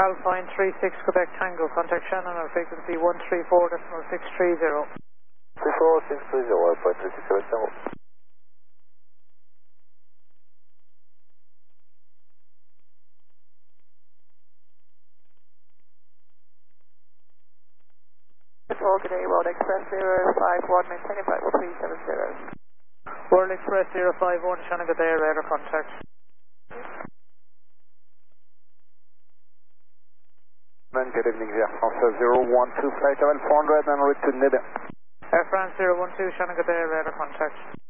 Alpine 36 Quebec Tango, contact Shannon on frequency 134.630. 34630, Alpine 36 Quebec Tango. Good day, World Express 051, maintaining flight 370. World Express 051, Shannon good day, radar contact. Good evening, Air France 012, flight level 400 and route to Nida. Air France 012, Shannon good day, radar contact.